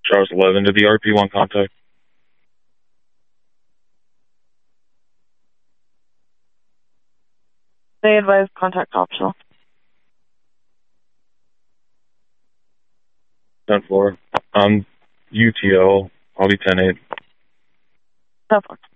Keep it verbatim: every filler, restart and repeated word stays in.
Travis eleven to the R P one contact. They advise contact optional. ten four. Um, U T L. I'll be ten eight. ten four.